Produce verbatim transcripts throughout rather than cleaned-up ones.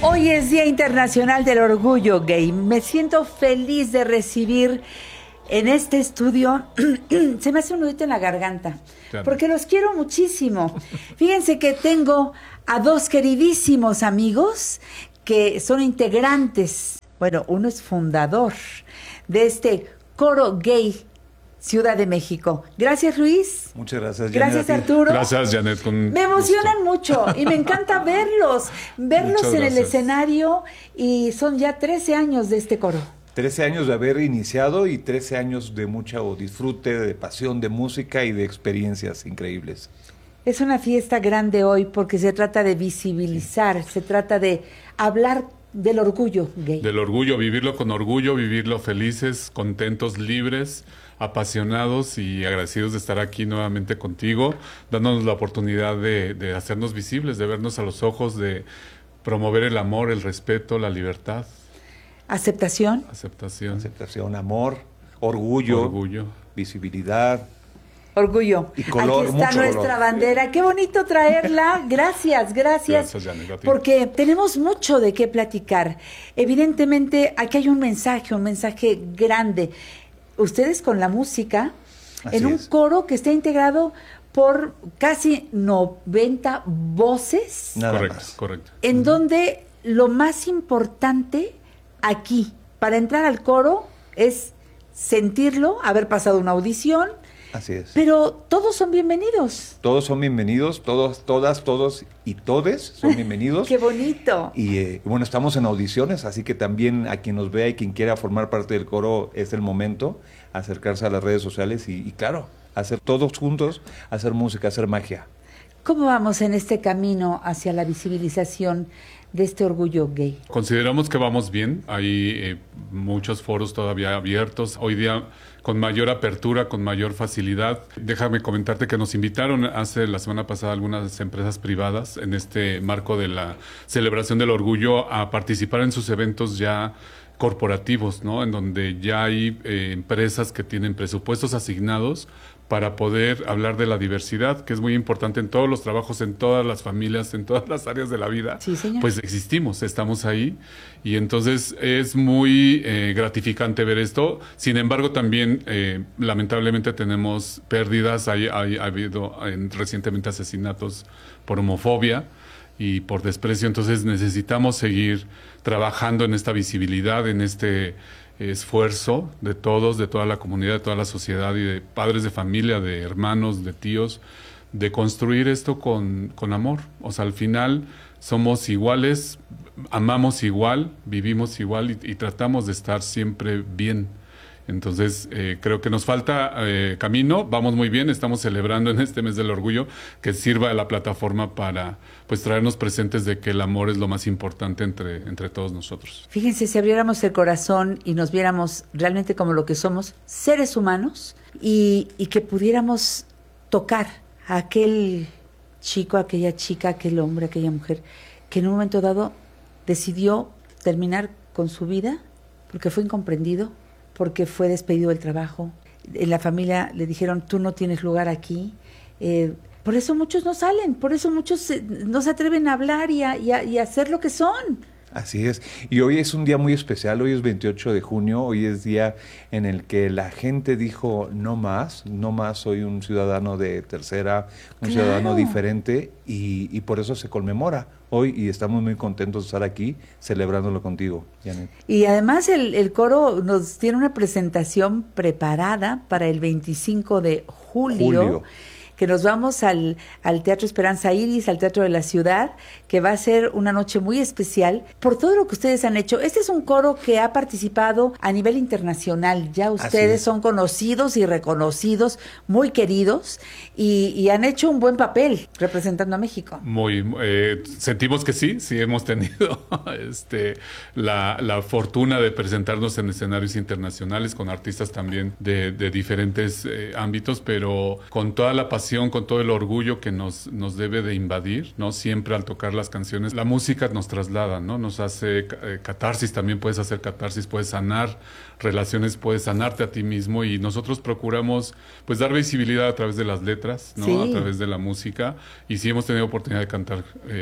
Hoy es Día Internacional del Orgullo Gay. Me siento feliz de recibir en este estudio, se me hace un nudito en la garganta, claro, porque los quiero muchísimo. Fíjense que tengo a dos queridísimos amigos que son integrantes, bueno, uno es fundador de este coro gay Ciudad de México. Gracias, Luis. Muchas gracias, Janet. Gracias, Arturo. Gracias, Janet. Con Me emocionan gusto. mucho y me encanta verlos, verlos en el escenario, y son ya trece años de este coro. trece años de haber iniciado y trece años de mucho disfrute, de pasión, de música y de experiencias increíbles. Es una fiesta grande hoy porque se trata de visibilizar, se trata de hablar del orgullo gay. Del orgullo, vivirlo con orgullo, vivirlo felices, contentos, libres, apasionados y agradecidos de estar aquí nuevamente contigo, dándonos la oportunidad de, de hacernos visibles, de vernos a los ojos, de promover el amor, el respeto, la libertad. ¿Aceptación? Aceptación. Aceptación, amor, orgullo, orgullo, visibilidad. Orgullo. Y color, aquí está mucho nuestra color. bandera. Qué bonito traerla. Gracias, gracias. Gracias, Janet, a ti. Porque tenemos mucho de qué platicar. Evidentemente, aquí hay un mensaje, un mensaje grande. Ustedes con la música, Así en un es. coro que está integrado por casi noventa voces, Nada correcto, más. correcto. en donde lo más importante aquí, para entrar al coro, es sentirlo, haber pasado una audición, Así es. pero todos son bienvenidos. Todos son bienvenidos, todos, todas, todos y todes son bienvenidos. ¡Qué bonito! Y eh, bueno, estamos en audiciones, así que también a quien nos vea y quien quiera formar parte del coro es el momento, acercarse a las redes sociales y, y claro, hacer todos juntos, hacer música, hacer magia. ¿Cómo vamos en este camino hacia la visibilización de este orgullo gay? Consideramos que vamos bien, hay eh, muchos foros todavía abiertos, hoy día con mayor apertura, con mayor facilidad. Déjame comentarte que nos invitaron hace la semana pasada algunas empresas privadas en este marco de la celebración del orgullo a participar en sus eventos ya corporativos, ¿no? En donde ya hay eh, empresas que tienen presupuestos asignados para poder hablar de la diversidad, que es muy importante en todos los trabajos, en todas las familias, en todas las áreas de la vida. Sí, señor. Pues existimos, estamos ahí, y entonces es muy eh, gratificante ver esto. Sin embargo, también eh, lamentablemente tenemos pérdidas, hay, hay, ha habido eh, recientemente asesinatos por homofobia y por desprecio, entonces necesitamos seguir trabajando en esta visibilidad, en este esfuerzo de todos, de toda la comunidad, de toda la sociedad y de padres de familia, de hermanos, de tíos, de construir esto con, con amor. O sea, al final somos iguales, amamos igual, vivimos igual y, y tratamos de estar siempre bien. Entonces, eh, creo que nos falta eh, camino, vamos muy bien, estamos celebrando en este mes del orgullo que sirva de la plataforma para pues traernos presentes de que el amor es lo más importante entre, entre todos nosotros. Fíjense, si abriéramos el corazón y nos viéramos realmente como lo que somos, seres humanos, y, y que pudiéramos tocar a aquel chico, a aquella chica, a aquel hombre, a aquella mujer, que en un momento dado decidió terminar con su vida porque fue incomprendido, porque fue despedido del trabajo. En la familia le dijeron, tú no tienes lugar aquí. Eh, por eso muchos no salen, por eso muchos eh, no se atreven a hablar y a, y a, y a ser lo que son. Así es. Y hoy es un día muy especial, hoy es veintiocho de junio, hoy es día en el que la gente dijo no más, no más soy un ciudadano de tercera, un Claro. ciudadano diferente y, y por eso se conmemora hoy y estamos muy contentos de estar aquí celebrándolo contigo, Janet. Y además el, el coro nos tiene una presentación preparada para el veinticinco de julio, Julio. que nos vamos al, al Teatro Esperanza Iris, al Teatro de la Ciudad, que va a ser una noche muy especial por todo lo que ustedes han hecho. Este es un coro que ha participado a nivel internacional. Ya ustedes son conocidos y reconocidos, muy queridos, y, y han hecho un buen papel representando a México. Muy, eh, sentimos que sí, sí hemos tenido este, la, la fortuna de presentarnos en escenarios internacionales con artistas también de, de diferentes eh, ámbitos, pero con toda la pasión, con todo el orgullo que nos, nos debe de invadir, ¿no? Siempre al tocar las canciones, la música nos traslada, ¿no? Nos hace eh, catarsis, también puedes hacer catarsis, puedes sanar relaciones, puedes sanarte a ti mismo, y nosotros procuramos pues dar visibilidad a través de las letras, ¿no? Sí. A través de la música, y sí hemos tenido oportunidad de cantar eh,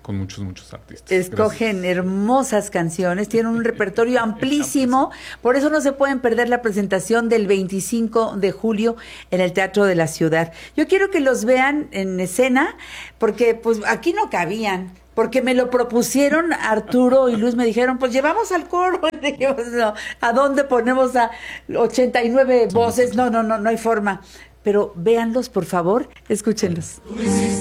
con muchos, muchos artistas. Escogen Gracias. hermosas canciones, tienen un repertorio amplísimo, por eso no se pueden perder la presentación del veinticinco de julio en el Teatro de la Ciudad. Yo quiero que los vean en escena, porque pues aquí no cabían. Porque me lo propusieron Arturo y Luis, me dijeron, pues llevamos al coro. Dijimos, no, ¿a dónde ponemos a ochenta y nueve voces? No, no, no, no hay forma. Pero véanlos, por favor, escúchenlos.